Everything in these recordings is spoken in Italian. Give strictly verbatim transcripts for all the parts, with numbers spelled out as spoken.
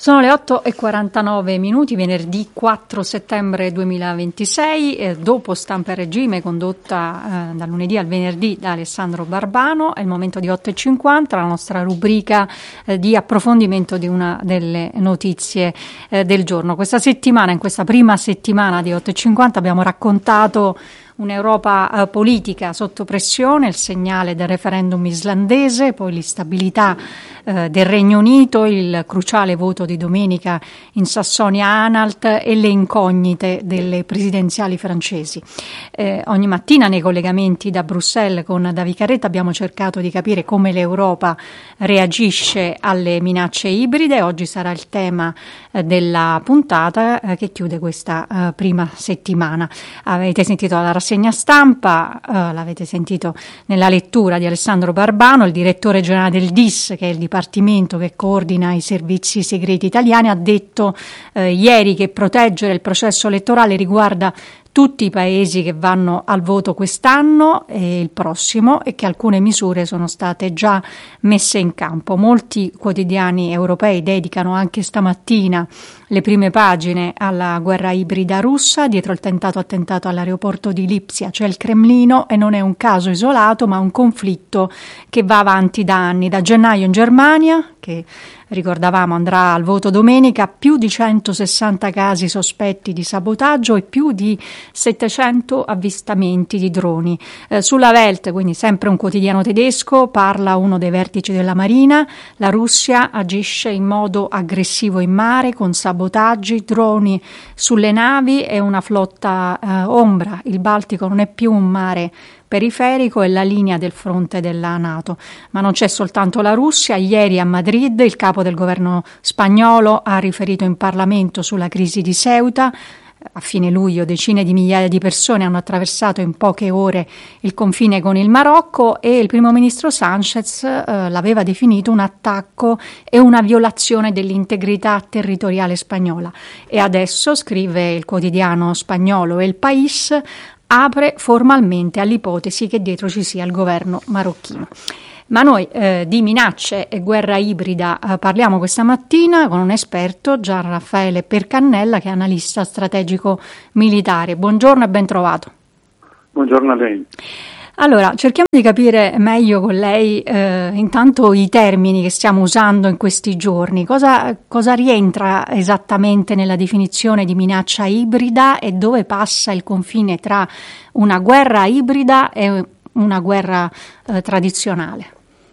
Sono le otto e quarantanove minuti, venerdì quattro settembre duemilaventisei, eh, dopo Stampa e Regime condotta eh, dal lunedì al venerdì da Alessandro Barbano. È il momento di otto e cinquanta, la nostra rubrica eh, di approfondimento di una delle notizie eh, del giorno. Questa settimana, in questa prima settimana di otto e cinquanta, abbiamo raccontato un'Europa eh, politica sotto pressione, il segnale del referendum islandese, poi l'instabilità eh, del Regno Unito, il cruciale voto di domenica in Sassonia-Anhalt e le incognite delle presidenziali francesi. Eh, ogni mattina nei collegamenti da Bruxelles con Davi Carretta abbiamo cercato di capire come l'Europa reagisce alle minacce ibride. Oggi sarà il tema eh, della puntata eh, che chiude questa eh, prima settimana. Avete sentito la rassegna stampa, eh, l'avete sentito nella lettura di Alessandro Barbano, il direttore generale del D I S, che è il dipartimento che coordina i servizi segreti italiani, ha detto eh, ieri che proteggere il processo elettorale riguarda tutti i paesi che vanno al voto quest'anno e il prossimo e che alcune misure sono state già messe in campo. Molti quotidiani europei dedicano anche stamattina le prime pagine alla guerra ibrida russa. Dietro il tentato attentato all'aeroporto di Lipsia c'è il Cremlino e non è un caso isolato, ma un conflitto che va avanti da anni. Da gennaio in Germania, che ricordavamo andrà al voto domenica, più di centosessanta casi sospetti di sabotaggio e più di settecento avvistamenti di droni. Eh, sulla Welt, quindi sempre un quotidiano tedesco, parla uno dei vertici della Marina: la Russia agisce in modo aggressivo in mare con sabotaggi, droni sulle navi e una flotta eh, ombra. Il Baltico non è più un mare periferico, è la linea del fronte della NATO. Ma non c'è soltanto la Russia. Ieri a Madrid il capo del governo spagnolo ha riferito in Parlamento sulla crisi di Ceuta. A fine luglio decine di migliaia di persone hanno attraversato in poche ore il confine con il Marocco e il primo ministro Sánchez eh, l'aveva definito un attacco e una violazione dell'integrità territoriale spagnola. E adesso, scrive il quotidiano spagnolo El País, apre formalmente all'ipotesi che dietro ci sia il governo marocchino. Ma noi eh, di minacce e guerra ibrida eh, parliamo questa mattina con un esperto, Gian Raffaele Percannella, che è analista strategico militare. Buongiorno e ben trovato. Buongiorno a lei. Allora, cerchiamo di capire meglio con lei eh, intanto i termini che stiamo usando in questi giorni. Cosa, cosa rientra esattamente nella definizione di minaccia ibrida e dove passa il confine tra una guerra ibrida e una guerra eh, tradizionale?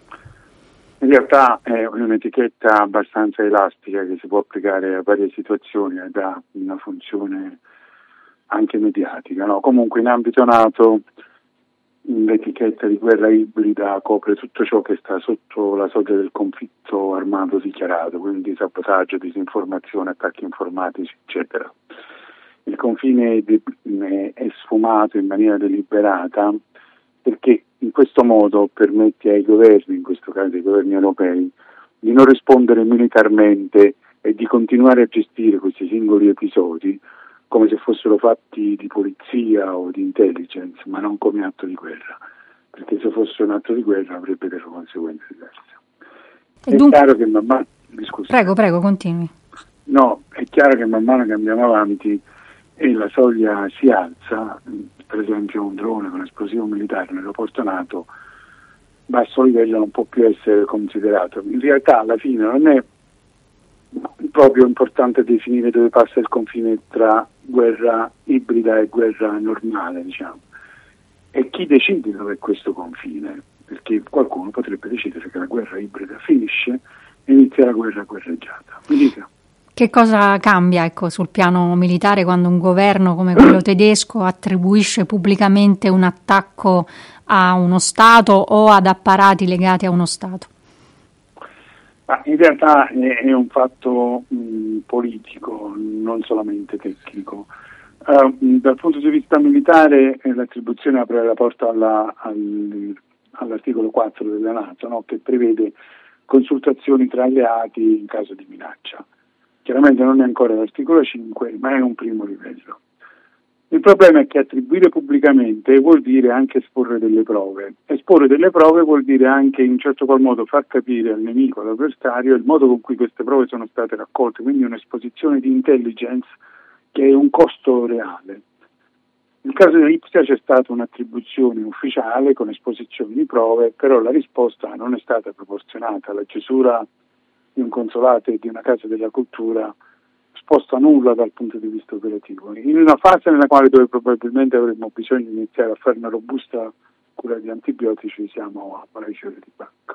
In realtà è un'etichetta abbastanza elastica che si può applicare a varie situazioni ed ha una funzione anche mediatica, no? Comunque in ambito NATO l'etichetta di guerra ibrida copre tutto ciò che sta sotto la soglia del conflitto armato dichiarato, quindi sabotaggio, disinformazione, attacchi informatici, eccetera. Il confine è sfumato in maniera deliberata perché in questo modo permette ai governi, in questo caso ai governi europei, di non rispondere militarmente e di continuare a gestire questi singoli episodi come se fossero fatti di polizia o di intelligence, ma non come atto di guerra, perché se fosse un atto di guerra avrebbe delle conseguenze diverse. E è dunque... chiaro che man mano... Scusi. Prego, prego, continui. No, è chiaro che man mano che andiamo avanti e la soglia si alza, per esempio un drone con esplosivo militare nell'aeroporto NATO, basso livello non può più essere considerato. In realtà alla fine non è proprio importante definire dove passa il confine tra guerra ibrida e guerra normale, diciamo. E chi decide dove è questo confine? Perché qualcuno potrebbe decidere che la guerra ibrida finisce e inizia la guerra guerreggiata. Mi dica. Che cosa cambia, ecco, sul piano militare quando un governo come quello tedesco attribuisce pubblicamente un attacco a uno Stato o ad apparati legati a uno Stato? Ma in realtà è, è un fatto mh, politico, non solamente tecnico. Uh, dal punto di vista militare eh, l'attribuzione apre la porta alla, al, all'articolo quattro della NATO, no? Che prevede consultazioni tra alleati in caso di minaccia. Chiaramente non è ancora l'articolo cinque, ma è un primo livello. Il problema è che attribuire pubblicamente vuol dire anche esporre delle prove. Esporre delle prove vuol dire anche in un certo qual modo far capire al nemico, all'avversario, il modo con cui queste prove sono state raccolte, quindi un'esposizione di intelligence che è un costo reale. Nel caso di Lipsia c'è stata un'attribuzione ufficiale con esposizione di prove, però la risposta non è stata proporzionata. La chiusura di un consolato e di una casa della cultura sposta nulla dal punto di vista operativo, in una fase nella quale dove probabilmente avremmo bisogno di iniziare a fare una robusta cura di antibiotici, siamo a fiore di bacca.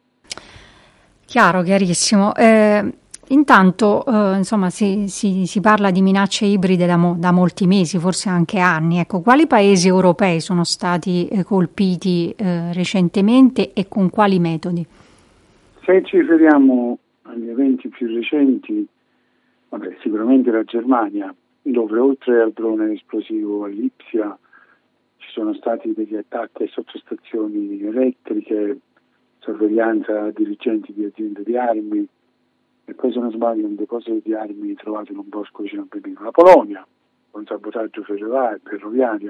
Chiaro, chiarissimo. Eh, intanto eh, insomma si, si, si parla di minacce ibride da, mo, da molti mesi, forse anche anni. Ecco, quali paesi europei sono stati eh, colpiti eh, recentemente e con quali metodi? Se ci riferiamo agli eventi più recenti, vabbè, sicuramente la Germania, dove oltre al drone esplosivo a Lipsia ci sono stati degli attacchi a sottostazioni elettriche, sorveglianza a dirigenti di aziende di armi e poi, se non sbaglio, un deposito di armi trovato in un bosco vicino a Berlino. La Polonia, con sabotaggio ferroviario,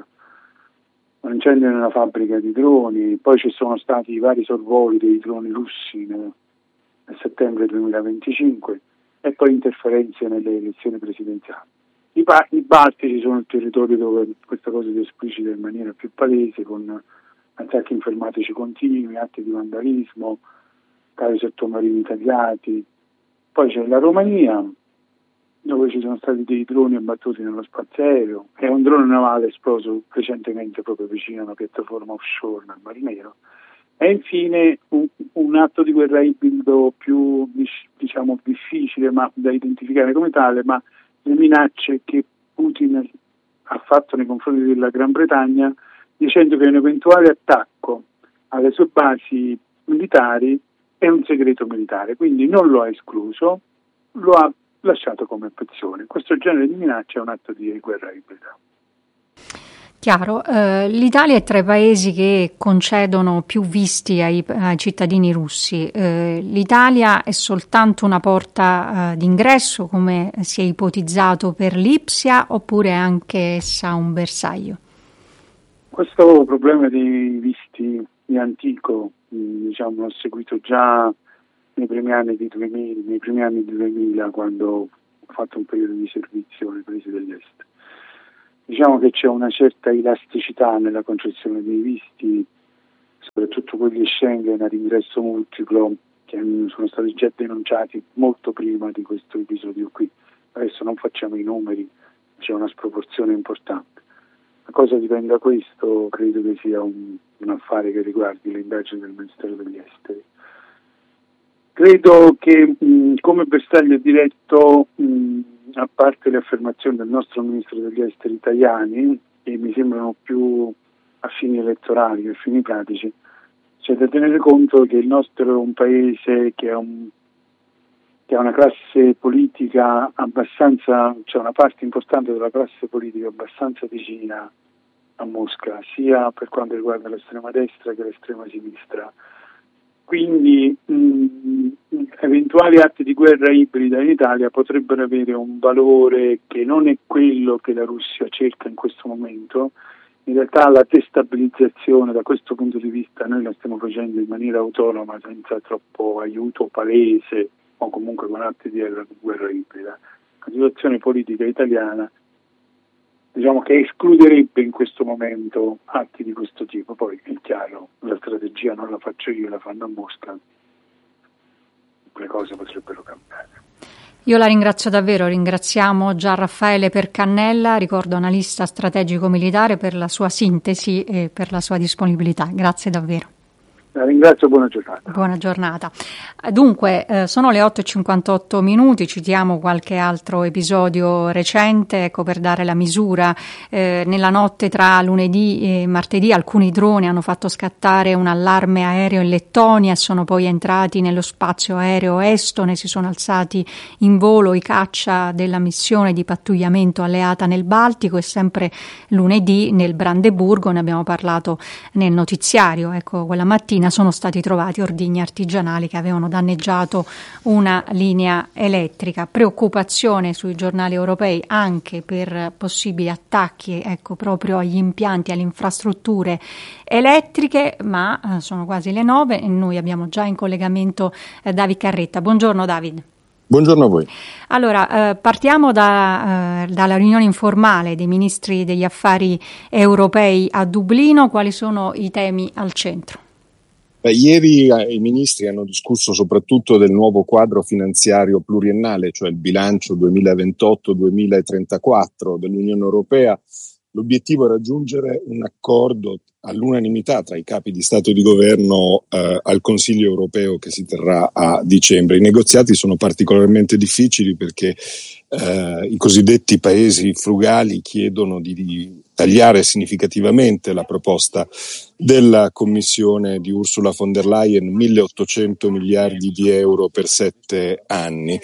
un incendio nella fabbrica di droni, poi ci sono stati i vari sorvoli dei droni russi nel, nel settembre duemilaventicinque e poi interferenze nelle elezioni presidenziali. I, ba- i Baltici sono il territorio dove questa cosa si esplicita in maniera più palese, con attacchi informatici continui, atti di vandalismo, cavi sottomarini tagliati. Poi c'è la Romania, dove ci sono stati dei droni abbattuti nello spazio aereo e un drone navale esploso recentemente proprio vicino a una piattaforma offshore nel Mar Nero. E infine un, un atto di guerra ibrido più, diciamo, difficile ma da identificare come tale, ma le minacce che Putin ha fatto nei confronti della Gran Bretagna, dicendo che un eventuale attacco alle sue basi militari è un segreto militare, quindi non lo ha escluso, lo ha lasciato come opzione. Questo genere di minaccia è un atto di guerra ibrida. Chiaro, eh, l'Italia è tra i paesi che concedono più visti ai, ai cittadini russi. Eh, L'Italia è soltanto una porta eh, d'ingresso, come si è ipotizzato per Lipsia, oppure è anche essa un bersaglio? Questo problema dei visti è antico, diciamo, l'ho seguito già nei primi anni di duemila, nei primi anni di duemila, quando ho fatto un periodo di servizio nei paesi dell'est. Diciamo che c'è una certa elasticità nella concessione dei visti, soprattutto quelli Schengen ad ingresso multiplo, che sono stati già denunciati molto prima di questo episodio qui. Adesso non facciamo i numeri, c'è una sproporzione importante. A cosa dipende da questo? Credo che sia un, un affare che riguardi le indagini del Ministero degli Esteri. Credo che mh, come bersaglio diretto, mh, a parte le affermazioni del nostro Ministro degli Esteri italiani, che mi sembrano più a fini elettorali che a fini pratici, c'è da tenere conto che il nostro è un paese che ha, un, che ha una classe politica abbastanza, cioè una parte importante della classe politica abbastanza vicina a Mosca, sia per quanto riguarda l'estrema destra che l'estrema sinistra. Quindi mh, eventuali atti di guerra ibrida in Italia potrebbero avere un valore che non è quello che la Russia cerca in questo momento. In realtà la destabilizzazione da questo punto di vista noi la stiamo facendo in maniera autonoma, senza troppo aiuto palese o comunque con atti di guerra ibrida. La situazione politica italiana, diciamo che escluderebbe in questo momento atti di questo tipo. Poi è chiaro, la strategia non la faccio io, la fanno a Mosca, le cose potrebbero cambiare. Io la ringrazio davvero, ringraziamo Gian Raffaele Percannella, ricordo analista strategico militare, per la sua sintesi e per la sua disponibilità. Grazie davvero. La ringrazio, buona giornata. Buona giornata. Dunque, eh, sono le otto e cinquantotto minuti, citiamo qualche altro episodio recente, ecco, per dare la misura. Eh, nella notte tra lunedì e martedì alcuni droni hanno fatto scattare un allarme aereo in Lettonia, sono poi entrati nello spazio aereo estone, si sono alzati in volo i caccia della missione di pattugliamento alleata nel Baltico, e sempre lunedì nel Brandeburgo, ne abbiamo parlato nel notiziario, ecco, quella mattina mattina sono stati trovati ordigni artigianali che avevano danneggiato una linea elettrica. Preoccupazione sui giornali europei anche per possibili attacchi, ecco, proprio agli impianti, alle infrastrutture elettriche, ma eh, sono quasi le nove e noi abbiamo già in collegamento eh, David Carretta. Buongiorno David. Buongiorno a voi. Allora, eh, partiamo da, eh, dalla riunione informale dei ministri degli affari europei a Dublino. Quali sono i temi al centro? Beh, ieri eh, i ministri hanno discusso soprattutto del nuovo quadro finanziario pluriennale, cioè il bilancio duemilaventotto duemilatrentaquattro dell'Unione Europea. L'obiettivo è raggiungere un accordo all'unanimità tra i capi di Stato e di Governo eh, al Consiglio europeo che si terrà a dicembre. I negoziati sono particolarmente difficili perché eh, i cosiddetti paesi frugali chiedono di, di tagliare significativamente la proposta della Commissione di Ursula von der Leyen, milleottocento miliardi di euro per sette anni,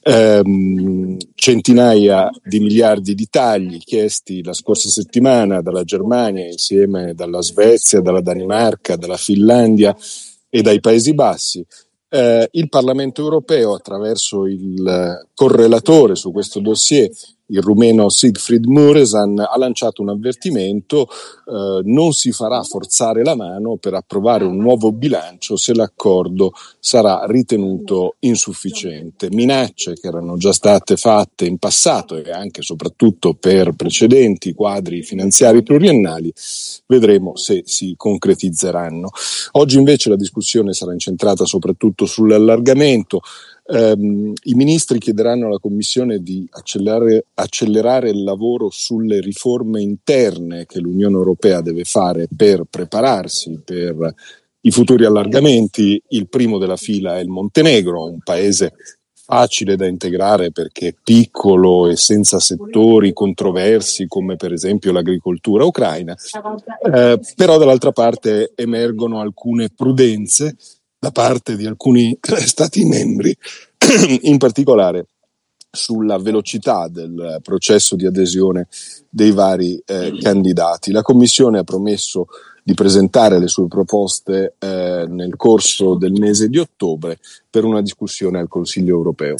ehm, centinaia di miliardi di tagli chiesti la scorsa settimana dalla Germania insieme dalla Svezia, dalla Danimarca, dalla Finlandia e dai Paesi Bassi. Eh, il Parlamento europeo, attraverso il correlatore su questo dossier, il rumeno Siegfried Mureșan, ha lanciato un avvertimento: eh, non si farà forzare la mano per approvare un nuovo bilancio se l'accordo sarà ritenuto insufficiente. Minacce che erano già state fatte in passato e anche e soprattutto per precedenti quadri finanziari pluriennali, vedremo se si concretizzeranno. Oggi invece la discussione sarà incentrata soprattutto sull'allargamento. Um, I ministri chiederanno alla Commissione di accelerare, accelerare il lavoro sulle riforme interne che l'Unione Europea deve fare per prepararsi per i futuri allargamenti. Il primo della fila è il Montenegro, un paese facile da integrare perché piccolo e senza settori controversi come per esempio l'agricoltura ucraina, eh, però dall'altra parte emergono alcune prudenze da parte di alcuni Stati membri, in particolare sulla velocità del processo di adesione dei vari eh, candidati. La Commissione ha promesso di presentare le sue proposte eh, nel corso del mese di ottobre per una discussione al Consiglio europeo.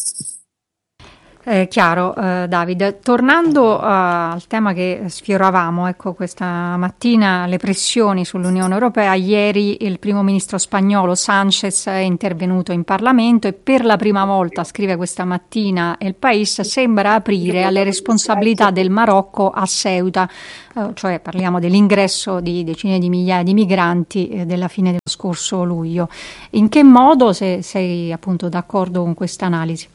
Eh, chiaro, eh, David. Tornando uh, al tema che sfioravamo, ecco, questa mattina le pressioni sull'Unione Europea. Ieri il primo ministro spagnolo Sánchez è intervenuto in Parlamento e per la prima volta, scrive questa mattina El País, sembra aprire alle responsabilità del Marocco a Ceuta, eh, cioè parliamo dell'ingresso di decine di migliaia di migranti eh, della fine dello scorso luglio. In che modo se, sei appunto d'accordo con questa analisi?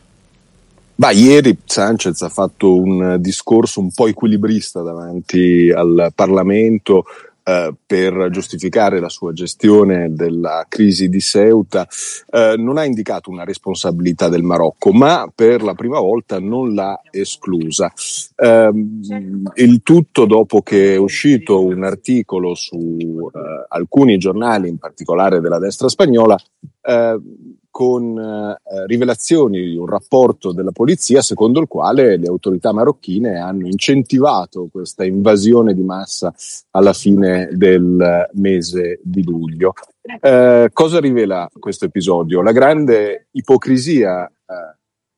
Bah, ieri Sánchez ha fatto un discorso un po' equilibrista davanti al Parlamento eh, per giustificare la sua gestione della crisi di Ceuta. Eh, non ha indicato una responsabilità del Marocco, ma per la prima volta non l'ha esclusa. Eh, il tutto dopo che è uscito un articolo su eh, alcuni giornali, in particolare della destra spagnola, eh, con eh, rivelazioni di un rapporto della polizia secondo il quale le autorità marocchine hanno incentivato questa invasione di massa alla fine del mese di luglio. Eh, cosa rivela questo episodio? La grande ipocrisia eh,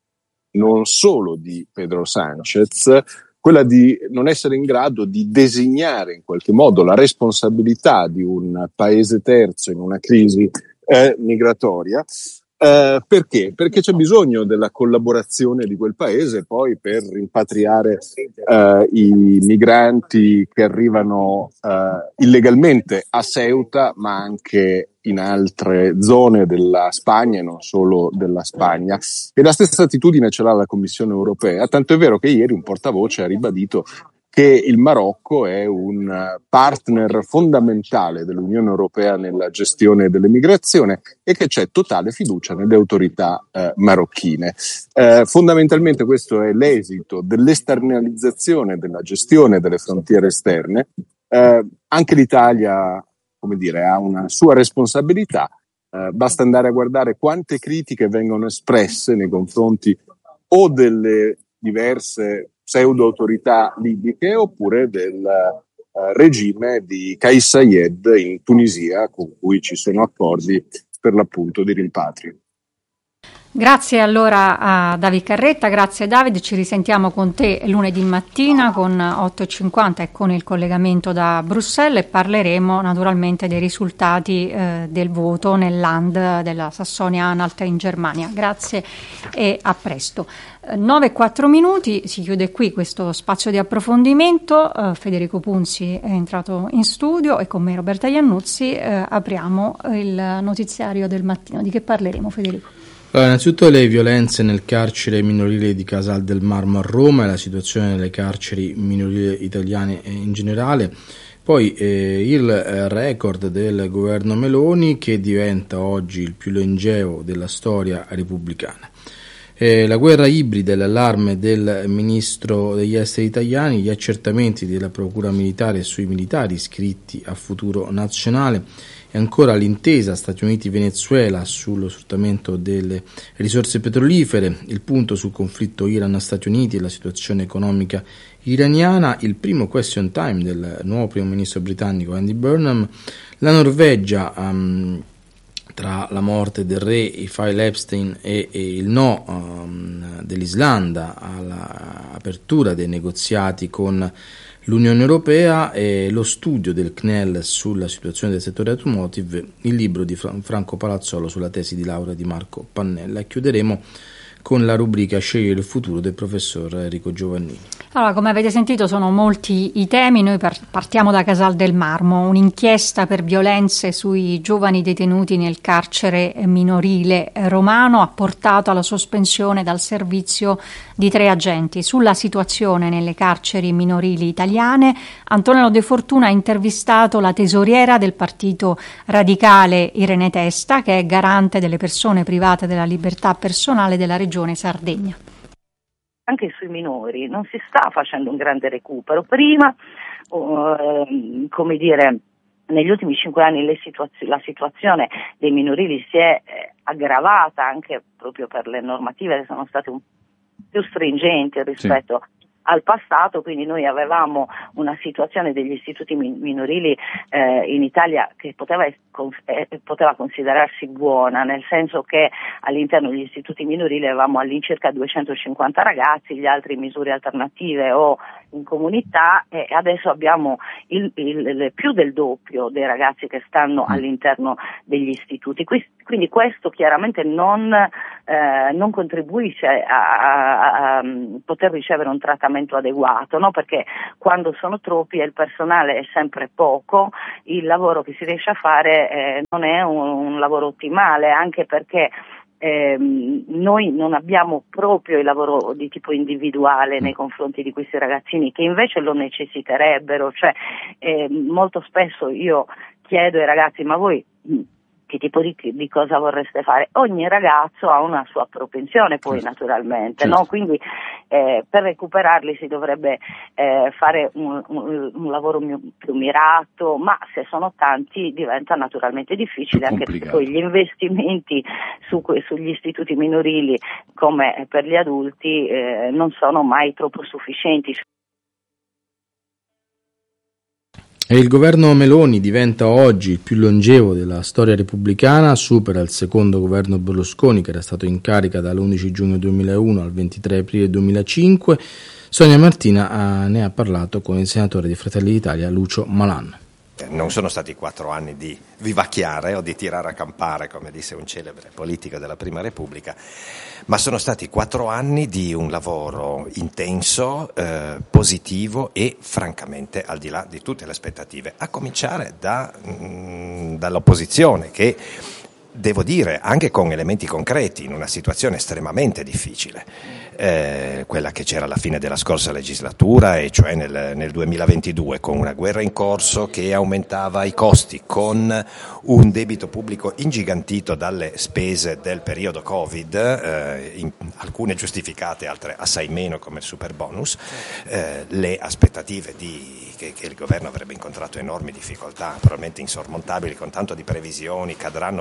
non solo di Pedro Sánchez, quella di non essere in grado di designare in qualche modo la responsabilità di un paese terzo in una crisi eh, migratoria. Eh, perché? Perché c'è bisogno della collaborazione di quel paese poi per rimpatriare eh, i migranti che arrivano eh, illegalmente a Ceuta, ma anche in altre zone della Spagna e non solo della Spagna. E la stessa attitudine ce l'ha la Commissione europea, tanto è vero che ieri un portavoce ha ribadito che il Marocco è un partner fondamentale dell'Unione Europea nella gestione dell'emigrazione e che c'è totale fiducia nelle autorità eh, marocchine. Eh, fondamentalmente questo è l'esito dell'esternalizzazione della gestione delle frontiere esterne. Eh, anche l'Italia, come dire, ha una sua responsabilità. Eh, basta andare a guardare quante critiche vengono espresse nei confronti o delle diverse pseudo-autorità libiche oppure del eh, regime di Kais Saied in Tunisia, con cui ci sono accordi per l'appunto di rimpatrio. Grazie allora a David Carretta, grazie David, ci risentiamo con te lunedì mattina con otto e cinquanta e con il collegamento da Bruxelles e parleremo naturalmente dei risultati eh, del voto nel Land della Sassonia-Anhalt in Germania. Grazie e a presto. nove e quattro minuti, si chiude qui questo spazio di approfondimento. uh, Federico Punzi è entrato in studio e con me Roberta Iannuzzi uh, apriamo il notiziario del mattino. Di che parleremo, Federico? Allora, innanzitutto le violenze nel carcere minorile di Casal del Marmo a Roma e la situazione nelle carceri minorili italiane in generale. Poi eh, il eh, record del governo Meloni, che diventa oggi il più longevo della storia repubblicana. Eh, la guerra ibrida e l'allarme del ministro degli esteri italiani, gli accertamenti della procura militare sui militari iscritti a Futuro Nazionale e ancora l'intesa Stati Uniti-Venezuela sullo sfruttamento delle risorse petrolifere, il punto sul conflitto Iran-Stati Uniti e la situazione economica iraniana, il primo question time del nuovo primo ministro britannico Andy Burnham, la Norvegia um, tra la morte del re, i file Epstein e, e il no um, dell'Islanda all'apertura dei negoziati con l'Unione Europea, e lo studio del C N E L sulla situazione del settore automotive, il libro di Franco Palazzolo sulla tesi di laurea di Marco Pannella, e chiuderemo con la rubrica Scegliere il futuro del professor Enrico Giovannini. Allora, come avete sentito sono molti i temi, noi partiamo da Casal del Marmo, un'inchiesta per violenze sui giovani detenuti nel carcere minorile romano ha portato alla sospensione dal servizio di tre agenti. Sulla situazione nelle carceri minorili italiane, Antonello De Fortuna ha intervistato la tesoriera del Partito Radicale Irene Testa, che è garante delle persone private della libertà personale della Regione Sardegna. Anche sui minori non si sta facendo un grande recupero. Prima, uh, come dire, negli ultimi cinque anni le situazio- la situazione dei minorili si è eh, aggravata anche proprio per le normative che sono state un più stringenti rispetto sì. al passato, quindi noi avevamo una situazione degli istituti minorili eh, in Italia che poteva, eh, poteva considerarsi buona, nel senso che all'interno degli istituti minorili avevamo all'incirca duecentocinquanta ragazzi, gli altri misure alternative o in comunità, e adesso abbiamo il, il, il più del doppio dei ragazzi che stanno all'interno degli istituti. Quindi questo chiaramente non, eh, non contribuisce a, a, a poter ricevere un trattamento adeguato, no? Perché quando sono troppi e il personale è sempre poco, il lavoro che si riesce a fare eh, non è un, un lavoro ottimale, anche perché Eh, noi non abbiamo proprio il lavoro di tipo individuale nei confronti di questi ragazzini che invece lo necessiterebbero, cioè eh, molto spesso io chiedo ai ragazzi: ma voi che tipo di, di cosa vorreste fare? Ogni ragazzo ha una sua propensione poi certo. naturalmente, certo. no? Quindi eh, per recuperarli si dovrebbe eh, fare un, un, un lavoro mi, più mirato, ma se sono tanti diventa naturalmente difficile, anche perché poi gli investimenti su, sugli istituti minorili come per gli adulti eh, non sono mai troppo sufficienti. E il governo Meloni diventa oggi il più longevo della storia repubblicana, supera il secondo governo Berlusconi, che era stato in carica dall'undici giugno duemilauno al ventitré aprile duemilacinque. Sonia Martina ha, ne ha parlato con il senatore di Fratelli d'Italia Lucio Malan. Non sono stati quattro anni di vivacchiare o di tirare a campare, come disse un celebre politico della Prima Repubblica, ma sono stati quattro anni di un lavoro intenso, eh, positivo e francamente al di là di tutte le aspettative, a cominciare da, mh, dall'opposizione che, devo dire, anche con elementi concreti, in una situazione estremamente difficile, eh, quella che c'era alla fine della scorsa legislatura, e cioè nel, nel duemilaventidue, con una guerra in corso che aumentava i costi, con un debito pubblico ingigantito dalle spese del periodo Covid, eh, in, alcune giustificate, altre assai meno, come il super bonus, eh, le aspettative di Che, che il governo avrebbe incontrato enormi difficoltà, probabilmente insormontabili, con tanto di previsioni, cadranno fra sei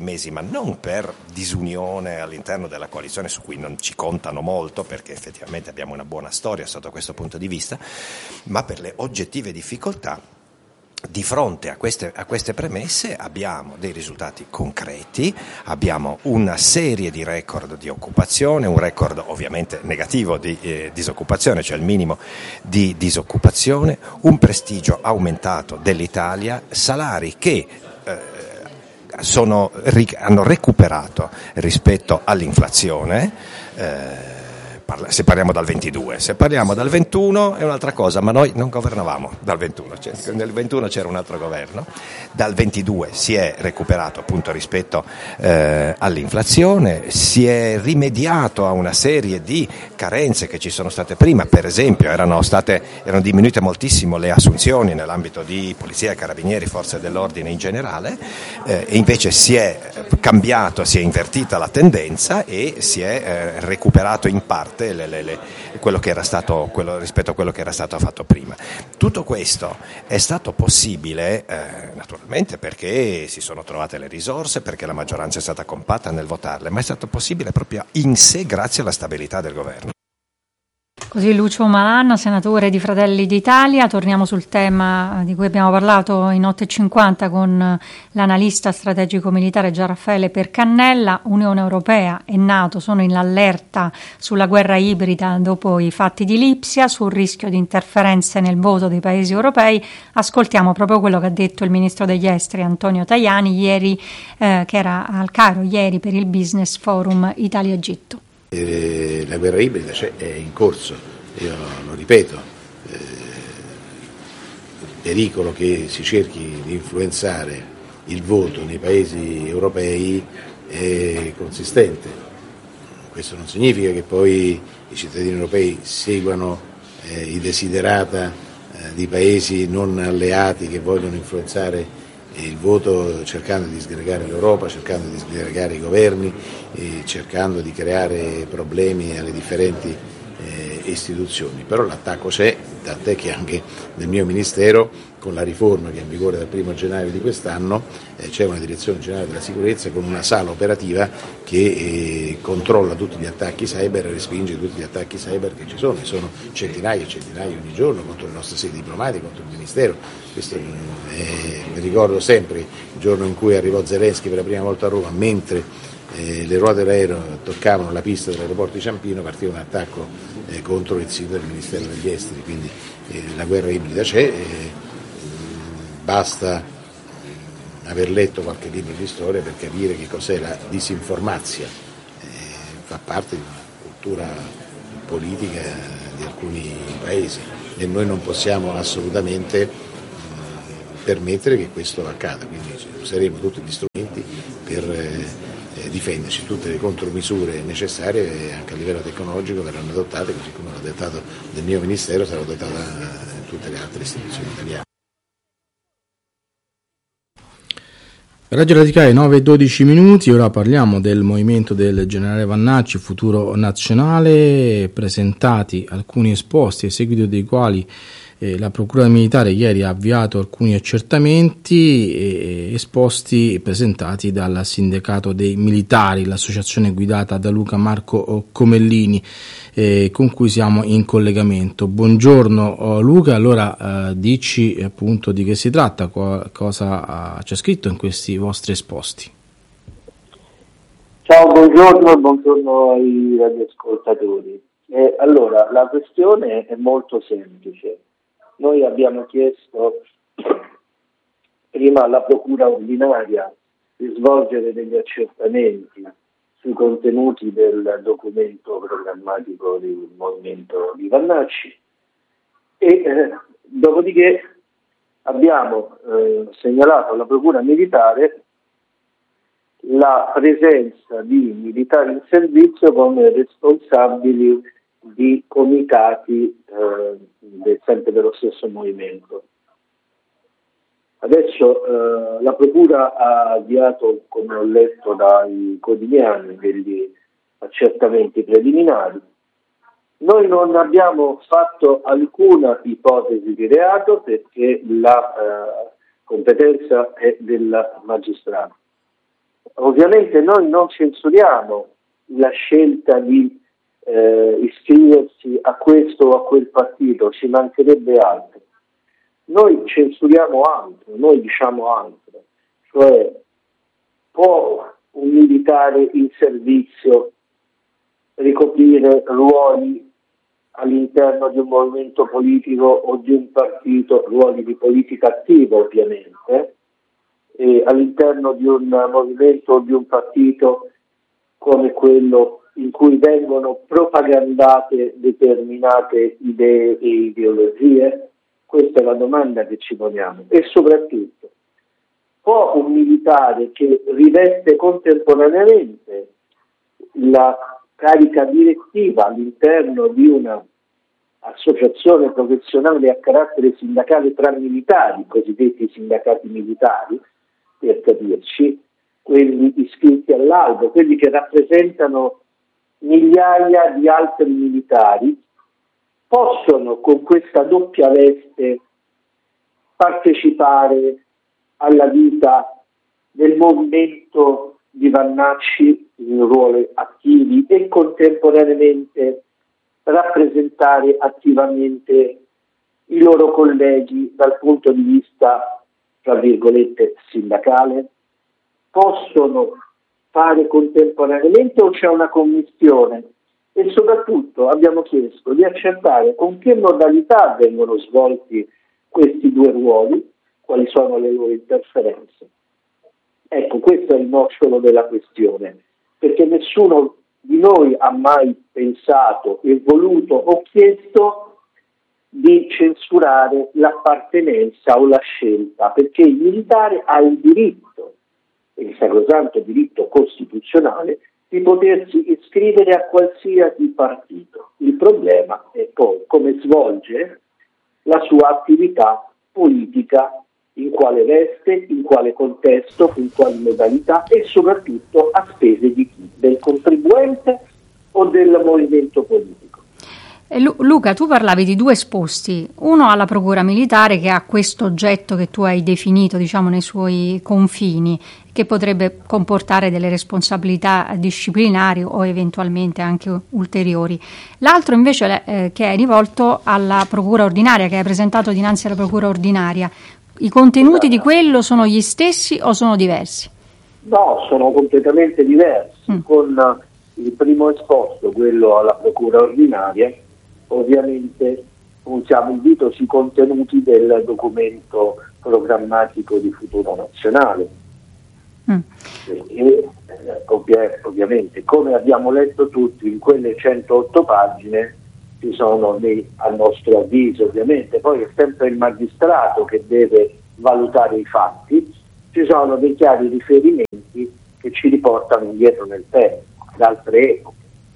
mesi, ma non per disunione all'interno della coalizione, su cui non ci contano molto, perché effettivamente abbiamo una buona storia sotto questo punto di vista, ma per le oggettive difficoltà. Di fronte a queste, a queste premesse abbiamo dei risultati concreti, abbiamo una serie di record di occupazione, un record ovviamente negativo di eh, disoccupazione, cioè il minimo di disoccupazione, un prestigio aumentato dell'Italia, salari che eh, sono, hanno recuperato rispetto all'inflazione. Eh, Se parliamo dal ventidue, se parliamo dal ventuno è un'altra cosa, ma noi non governavamo dal ventuno, cioè nel ventuno c'era un altro governo, dal ventidue si è recuperato appunto rispetto eh, all'inflazione, si è rimediato a una serie di carenze che ci sono state prima, per esempio erano state erano diminuite moltissimo le assunzioni nell'ambito di polizia, carabinieri, forze dell'ordine in generale, eh, e invece si è cambiato, si è invertita la tendenza e si è eh, recuperato in parte Le, le, le, quello che era stato quello, rispetto a quello che era stato fatto prima. Tutto questo è stato possibile eh, naturalmente perché si sono trovate le risorse, perché la maggioranza è stata compatta nel votarle, ma è stato possibile proprio in sé grazie alla stabilità del governo. Così Lucio Malan, senatore di Fratelli d'Italia. Torniamo sul tema di cui abbiamo parlato in otto e cinquanta con l'analista strategico militare Gian Raffaele Percannella. Unione Europea e NATO sono in allerta sulla guerra ibrida dopo i fatti di Lipsia, sul rischio di interferenze nel voto dei paesi europei. Ascoltiamo proprio quello che ha detto il ministro degli esteri Antonio Tajani ieri, eh, che era al Cairo ieri per il Business Forum Italia-Egitto. Eh, la guerra ibrida c'è, è in corso, io lo ripeto, eh, il pericolo che si cerchi di influenzare il voto nei paesi europei è consistente. Questo non significa che poi i cittadini europei seguano eh, i desiderata eh, di paesi non alleati che vogliono influenzare il voto, cercando di disgregare l'Europa, cercando di disgregare i governi, e cercando di creare problemi alle differenti eh, istituzioni. Però l'attacco c'è, tant'è che anche nel mio Ministero, con la riforma che è in vigore dal primo gennaio di quest'anno, eh, c'è una direzione generale della sicurezza con una sala operativa che eh, controlla tutti gli attacchi cyber e respinge tutti gli attacchi cyber che ci sono, e sono centinaia e centinaia ogni giorno contro le nostre sedi diplomatiche, contro il Ministero. Questo, eh, mi ricordo sempre il giorno in cui arrivò Zelensky per la prima volta a Roma, mentre eh, le ruote dell'aereo toccavano la pista dell'aeroporto di Ciampino, partiva un attacco eh, contro il sito del Ministero degli Esteri, quindi eh, la guerra ibrida c'è, eh, basta aver letto qualche libro di storia per capire che cos'è la disinformazione, eh, fa parte di una cultura politica di alcuni paesi e noi non possiamo assolutamente mh, permettere che questo accada, quindi useremo tutti gli strumenti per eh, difenderci, tutte le contromisure necessarie anche a livello tecnologico verranno adottate, così come l'ho adottato nel mio Ministero, sarà adottata in tutte le altre istituzioni italiane. Radio Radicale nove e dodici minuti, ora parliamo del movimento del generale Vannacci, Futuro Nazionale, presentati alcuni esposti a seguito dei quali eh, la Procura Militare ieri ha avviato alcuni accertamenti eh, esposti presentati dal Sindacato dei Militari, l'associazione guidata da Luca Marco Comellini, eh, con cui siamo in collegamento. Buongiorno Luca, allora eh, dici appunto di che si tratta, co- cosa eh, c'è scritto in questi vostri esposti. Ciao, buongiorno, buongiorno ai radioascoltatori. Eh, allora, la questione è molto semplice. Noi abbiamo chiesto prima alla Procura ordinaria di svolgere degli accertamenti sui contenuti del documento programmatico del movimento di Vannacci e eh, dopodiché abbiamo eh, segnalato alla Procura Militare la presenza di militari in servizio come responsabili di comitati eh, del, sempre dello stesso movimento. Adesso eh, la Procura ha avviato, come ho letto dai quotidiani, degli accertamenti preliminari. Noi non abbiamo fatto alcuna ipotesi di reato perché la eh, competenza è del magistrato. Ovviamente noi non censuriamo la scelta di eh, iscriversi a questo o a quel partito, ci mancherebbe altro. Noi censuriamo altro, noi diciamo altro, cioè può un militare in servizio ricoprire ruoli all'interno di un movimento politico o di un partito, ruoli di politica attiva ovviamente, e all'interno di un movimento o di un partito come quello in cui vengono propagandate determinate idee e ideologie? Questa è la domanda che ci poniamo. E soprattutto, può un militare che riveste contemporaneamente la carica direttiva all'interno di una associazione professionale a carattere sindacale tra militari, cosiddetti sindacati militari, per capirci, quelli iscritti all'albo, quelli che rappresentano migliaia di altri militari, possono con questa doppia veste partecipare alla vita del movimento di Vannacci in ruoli attivi e contemporaneamente rappresentare attivamente i loro colleghi dal punto di vista, tra virgolette, sindacale? Possono fare contemporaneamente o c'è una commistione? E soprattutto abbiamo chiesto di accertare con che modalità vengono svolti questi due ruoli, quali sono le loro interferenze. Ecco, questo è il nocciolo della questione, perché nessuno di noi ha mai pensato e voluto o chiesto di censurare l'appartenenza o la scelta, perché il militare ha il diritto, il sacrosanto diritto costituzionale, di potersi iscrivere a qualsiasi partito. Il problema è poi come svolge la sua attività politica, in quale veste, in quale contesto, in quali modalità e soprattutto a spese di chi? Del contribuente o del movimento politico? E Lu- Luca, tu parlavi di due esposti, uno alla Procura Militare che ha questo oggetto che tu hai definito, diciamo, nei suoi confini, che potrebbe comportare delle responsabilità disciplinari o eventualmente anche ulteriori. L'altro invece eh, che è rivolto alla Procura Ordinaria, che hai presentato dinanzi alla Procura Ordinaria. I contenuti di quello sono gli stessi o sono diversi? No, sono completamente diversi. Mm. Con il primo esposto, quello alla Procura Ordinaria, ovviamente puntiamo il dito sui contenuti del documento programmatico di futuro nazionale. Mm. E, ovvia, ovviamente, come abbiamo letto tutti, in quelle centootto pagine ci sono dei, a nostro avviso ovviamente, poi è sempre il magistrato che deve valutare i fatti, ci sono dei chiari riferimenti che ci riportano indietro nel tempo, ad altre epoche.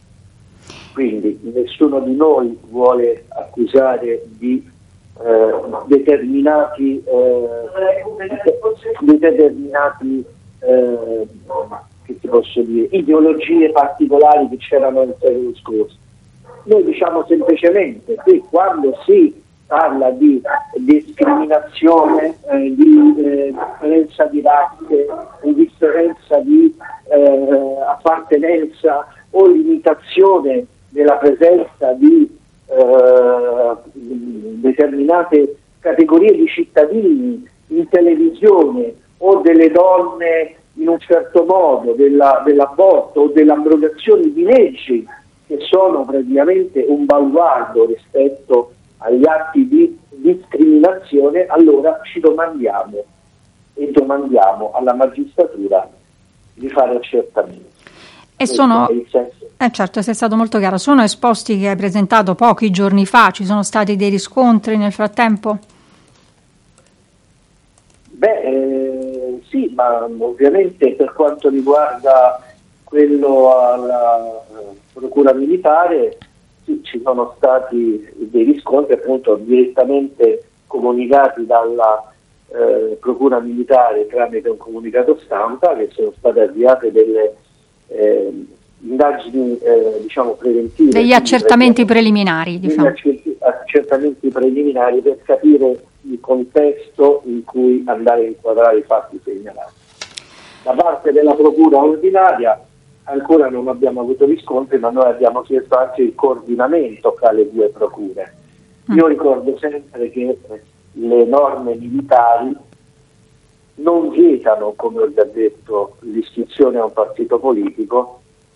Quindi nessuno di noi vuole accusare di eh, determinati eh, determinati eh, che ti posso dire, ideologie particolari che c'erano nel secolo scorso. Noi diciamo semplicemente che quando si parla di discriminazione, eh, di eh, differenza di razze, di differenza di eh, appartenenza o limitazione della presenza di eh, determinate categorie di cittadini in televisione o delle donne in un certo modo, della, dell'aborto o dell'abrogazione di leggi che sono praticamente un baluardo rispetto agli atti di discriminazione, allora ci domandiamo e domandiamo alla magistratura di fare accertamenti. E sono, eh certo, sei stato molto chiaro, sono esposti che hai presentato pochi giorni fa, ci sono stati dei riscontri nel frattempo? Beh, eh, sì, ma ovviamente per quanto riguarda quello alla Procura Militare, sì, ci sono stati dei riscontri appunto direttamente comunicati dalla eh, Procura Militare tramite un comunicato stampa, che sono state avviate delle eh, indagini eh, diciamo preventive. Degli accertamenti preliminari, diciamo. Degli accertamenti preliminari per capire il contesto in cui andare a inquadrare i fatti segnalati. Da parte della procura ordinaria ancora non abbiamo avuto riscontri, ma noi abbiamo chiesto anche il coordinamento tra le due procure. Io ricordo sempre che le norme militari non vietano, come ho già detto, l'iscrizione a un partito politico,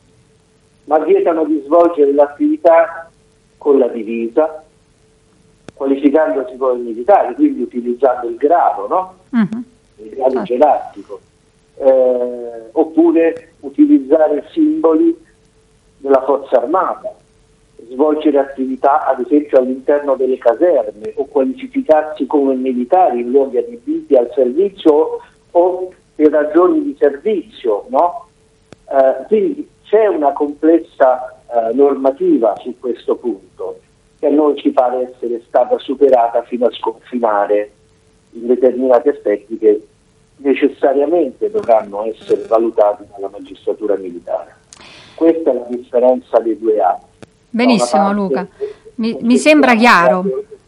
ma vietano di svolgere l'attività con la divisa, qualificandosi come militari, quindi utilizzando il grado, no? Uh-huh. Il grado gerarchico, eh, oppure utilizzare simboli della forza armata, svolgere attività ad esempio all'interno delle caserme o qualificarsi come militari in luoghi adibiti al servizio o per ragioni di servizio, no? Eh, quindi c'è una complessa eh, normativa su questo punto che a noi ci pare essere stata superata fino a sconfinare in determinati aspetti che necessariamente dovranno essere valutati dalla magistratura militare. Questa è la differenza dei due atti. Benissimo parte, Luca, mi, mi sembra chiaro.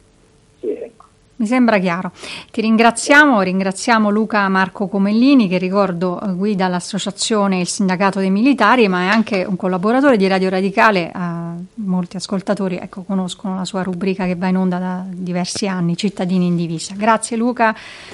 Sì, ecco. Mi sembra chiaro. Ti ringraziamo, ringraziamo Luca Marco Comellini, che ricordo guida l'associazione Il Sindacato dei Militari, ma è anche un collaboratore di Radio Radicale. Eh, molti ascoltatori ecco, conoscono la sua rubrica che va in onda da diversi anni, Cittadini in Divisa. Grazie Luca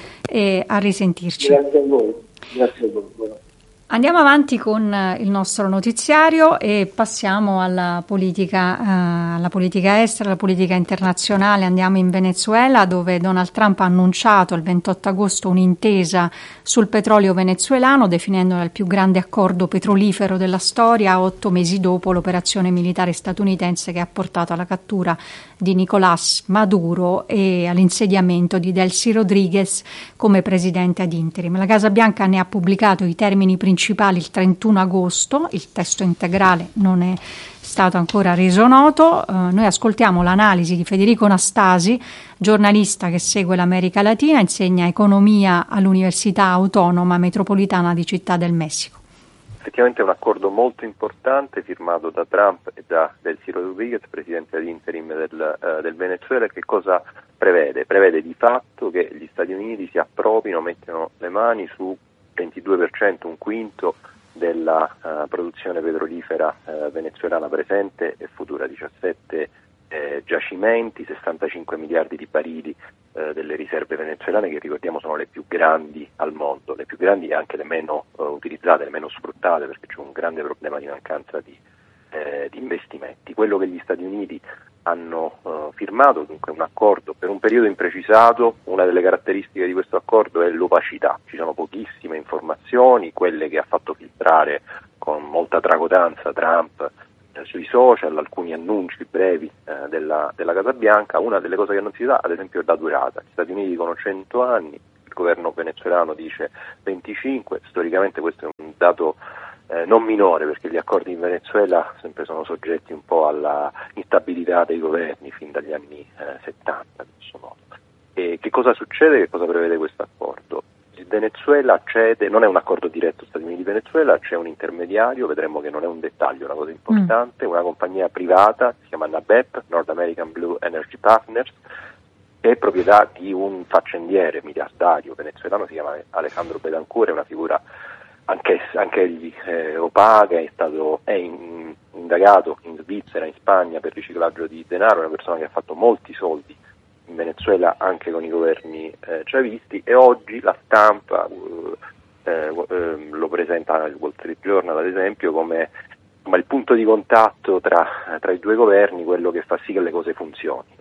e a risentirci. Grazie a voi. Grazie a voi. Andiamo avanti con il nostro notiziario e passiamo alla politica, eh, alla politica estera, alla politica internazionale. Andiamo in Venezuela, dove Donald Trump ha annunciato il ventotto agosto un'intesa sul petrolio venezuelano, definendola il più grande accordo petrolifero della storia, otto mesi dopo l'operazione militare statunitense che ha portato alla cattura di Nicolás Maduro e all'insediamento di Delcy Rodriguez come presidente ad interim. La Casa Bianca ne ha pubblicato i termini principali il trentuno agosto, il testo integrale non è stato ancora reso noto. Uh, noi ascoltiamo l'analisi di Federico Nastasi, giornalista che segue l'America Latina, insegna economia all'Università Autonoma Metropolitana di Città del Messico. Effettivamente è un accordo molto importante firmato da Trump e da Delcy Rodriguez, presidente ad interim del, uh, del Venezuela. Che cosa prevede? Prevede di fatto che gli Stati Uniti si appropino, mettono le mani su ventidue per cento, un quinto della uh, produzione petrolifera uh, venezuelana presente e futura, diciassette eh, giacimenti, sessantacinque miliardi di barili uh, delle riserve venezuelane, che ricordiamo sono le più grandi al mondo, le più grandi e anche le meno uh, utilizzate, le meno sfruttate, perché c'è un grande problema di mancanza di, eh, di investimenti. Quello che gli Stati Uniti hanno uh, firmato, dunque un accordo per un periodo imprecisato. Una delle caratteristiche di questo accordo è l'opacità, ci sono pochissime informazioni, quelle che ha fatto filtrare con molta tracotanza Trump eh, sui social, alcuni annunci brevi eh, della, della Casa Bianca. Una delle cose che non si sa, ad esempio, è la durata. Gli Stati Uniti dicono cento anni, il governo venezuelano dice venticinque, storicamente questo è un dato Eh, non minore, perché gli accordi in Venezuela sempre sono soggetti un po' alla instabilità dei governi fin dagli anni eh, settanta, grosso modo. E che cosa succede? Che cosa prevede questo accordo? Il Venezuela cede, non è un accordo diretto Stati Uniti-Venezuela, c'è un intermediario, vedremo che non è un dettaglio, è una cosa importante, mm. una compagnia privata, si chiama NABEP, North American Blue Energy Partners, che è proprietà di un faccendiere miliardario venezuelano, si chiama Alejandro Betancourt, è una figura Anche, anche egli eh, opaca, è stato è in, indagato in Svizzera, in Spagna per riciclaggio di denaro, è una persona che ha fatto molti soldi in Venezuela anche con i governi eh, chavisti, e oggi la stampa eh, eh, lo presenta, il Wall Street Journal ad esempio, come, come il punto di contatto tra, tra i due governi, quello che fa sì che le cose funzionino.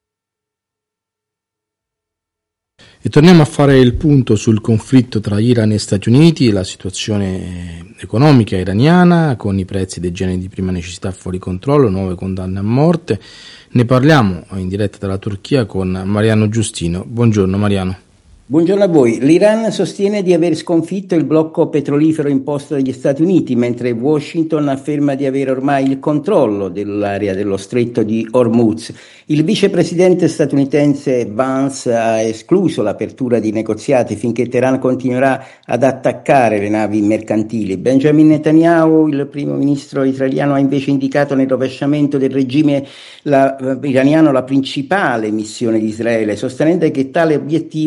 E torniamo a fare il punto sul conflitto tra Iran e Stati Uniti, la situazione economica iraniana con i prezzi dei generi di prima necessità fuori controllo, nuove condanne a morte. Ne parliamo in diretta dalla Turchia con Mariano Giustino. Buongiorno Mariano. Buongiorno a voi. L'Iran sostiene di aver sconfitto il blocco petrolifero imposto dagli Stati Uniti, mentre Washington afferma di avere ormai il controllo dell'area dello stretto di Hormuz. Il vicepresidente statunitense Vance ha escluso l'apertura di negoziati finché Teheran continuerà ad attaccare le navi mercantili. Benjamin Netanyahu, il primo ministro israeliano, ha invece indicato nel rovesciamento del regime la, iraniano la principale missione di Israele, sostenendo che tale obiettivo sarebbe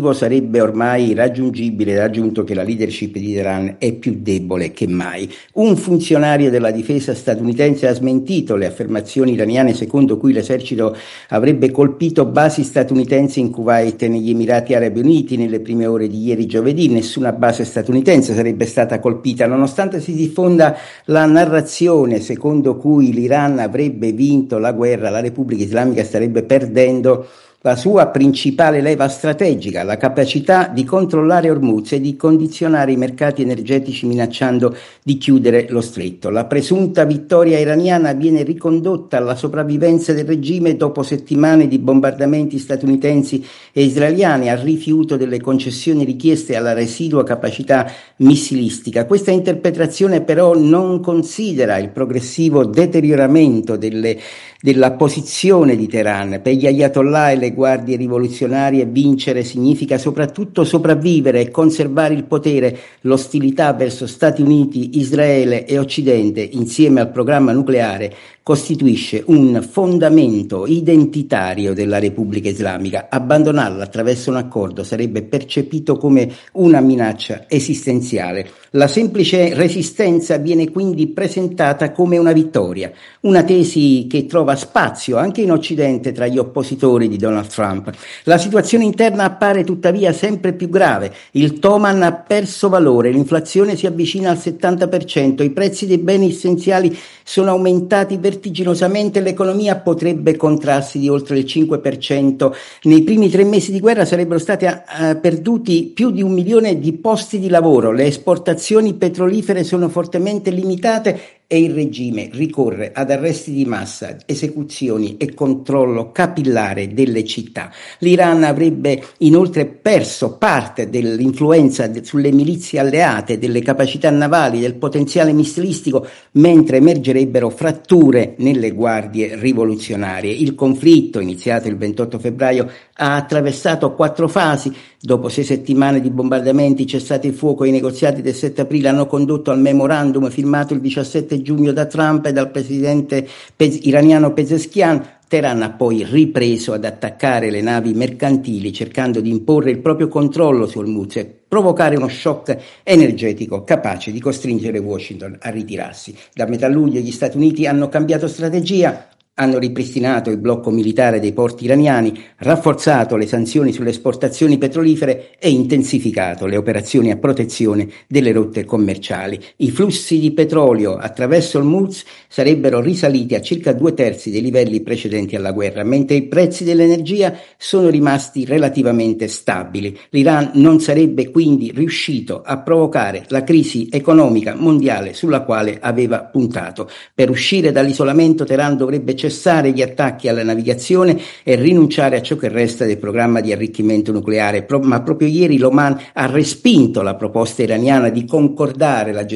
sarebbe ormai raggiungibile, raggiunto che la leadership di Teheran è più debole che mai. Un funzionario della difesa statunitense ha smentito le affermazioni iraniane secondo cui l'esercito avrebbe colpito basi statunitensi in Kuwait e negli Emirati Arabi Uniti nelle prime ore di ieri giovedì. Nessuna base statunitense sarebbe stata colpita, nonostante si diffonda la narrazione secondo cui l'Iran avrebbe vinto la guerra, la Repubblica Islamica starebbe perdendo la sua principale leva strategica, la capacità di controllare Hormuz e di condizionare i mercati energetici minacciando di chiudere lo stretto. La presunta vittoria iraniana viene ricondotta alla sopravvivenza del regime dopo settimane di bombardamenti statunitensi e israeliani, al rifiuto delle concessioni richieste alla residua capacità missilistica. Questa interpretazione però non considera il progressivo deterioramento delle della posizione di Teheran. Per gli ayatollah e le guardie rivoluzionarie vincere significa soprattutto sopravvivere e conservare il potere. L'ostilità verso Stati Uniti, Israele e Occidente, insieme al programma nucleare, costituisce un fondamento identitario della Repubblica Islamica. Abbandonarla attraverso un accordo sarebbe percepito come una minaccia esistenziale. La semplice resistenza viene quindi presentata come una vittoria, una tesi che trova spazio anche in Occidente tra gli oppositori di Donald Trump. La situazione interna appare tuttavia sempre più grave. Il Toman ha perso valore, l'inflazione si avvicina al settanta per cento, i prezzi dei beni essenziali sono aumentati vertiginosamente, l'economia potrebbe contrarsi di oltre il cinque per cento. Nei primi tre mesi di guerra sarebbero stati uh, perduti più di un milione di posti di lavoro, le esportazioni petrolifere sono fortemente limitate e il regime ricorre ad arresti di massa, esecuzioni e controllo capillare delle città. L'Iran avrebbe inoltre perso parte dell'influenza sulle milizie alleate, delle capacità navali, del potenziale missilistico, mentre emergerebbero fratture nelle guardie rivoluzionarie. Il conflitto, iniziato il ventotto febbraio, ha attraversato quattro fasi. Dopo sei settimane di bombardamenti, cessate il fuoco e i negoziati del sette aprile hanno condotto al memorandum firmato il diciassette giugno da Trump e dal presidente pez- iraniano Pezeshkian. Teheran ha poi ripreso ad attaccare le navi mercantili cercando di imporre il proprio controllo su Hormuz e provocare uno shock energetico capace di costringere Washington a ritirarsi. Da metà luglio gli Stati Uniti hanno cambiato strategia, hanno ripristinato il blocco militare dei porti iraniani, rafforzato le sanzioni sulle esportazioni petrolifere e intensificato le operazioni a protezione delle rotte commerciali. I flussi di petrolio attraverso Hormuz sarebbero risaliti a circa due terzi dei livelli precedenti alla guerra, mentre i prezzi dell'energia sono rimasti relativamente stabili. L'Iran non sarebbe quindi riuscito a provocare la crisi economica mondiale sulla quale aveva puntato. Per uscire dall'isolamento Teheran dovrebbe cessare gli attacchi alla navigazione e rinunciare a ciò che resta del programma di arricchimento nucleare, Pro- ma proprio ieri l'Oman ha respinto la proposta iraniana di concordare la gestione